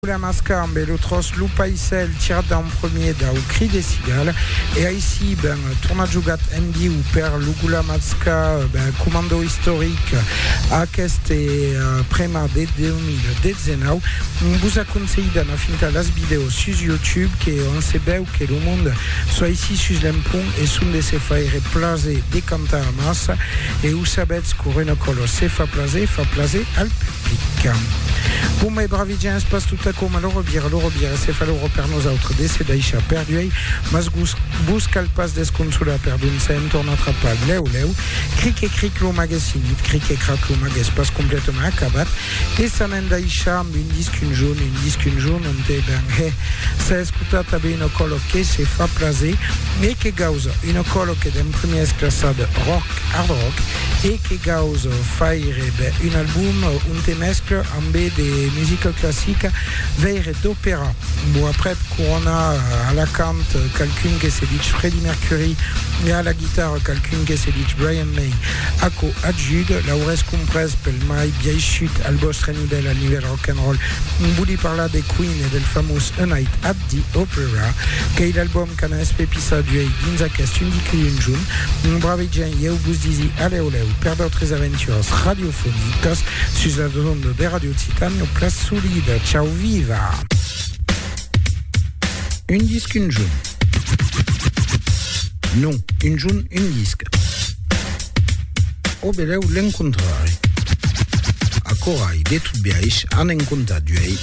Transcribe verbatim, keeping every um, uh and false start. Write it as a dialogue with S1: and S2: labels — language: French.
S1: La Masca, ben, le trosse Lupaisel tire en premier da au cri des cigales et ici ben tourna jugat M D ou per Lugula Masca ben commando historique à Kest et uh, prema de deux mille dix-neuf on vous a conseillé d'en finta las vidéos sur YouTube que on sait bien que le monde soit ici sur l'impont et sous des faire placer des canta à masse et où sabets courir une colo se fa placer fa placer al public. Bon mes bravi gens passe tout à coup malheureux bien le rebire c'est fallu repère nos autres décès d'Aïcha perdu mas busca le passe desconsula perdu une scène tourne attrapable léo léo cric et cric le magazine cric et crac le magazine passe complètement à cabat et ça n'en d'Aïcha une disque une jaune une disque une jaune on te ben he ça escuta tabe une colloque c'est fa placer mais que gauze une colloque d'un premier classade rock hard rock et que gauze faire un album un te mescle en B des musiques classiques vers d'opéra. Bon après Corona à la cante quelqu'un qui s'est dit Freddie Mercury et à la guitare quelqu'un qui s'est dit Brian May à co adjude la ores compresse pel mai vieille chute al vostre nivell al nivell rock'n'roll un bouli parla des Queen et del famous A Night at the Opera che è l'album qu'ana espepisa du dins aquest un dic un junt un bravi gent eu vos disi aleu leu per d'autres aventures radiophoniques sus la zone de Radio Titan no place solide. Ciao viva. Un disque, une jaune. Non, une jaune, un disque. O beleu l'encontrare. A corai de tout biaix han encontrat duei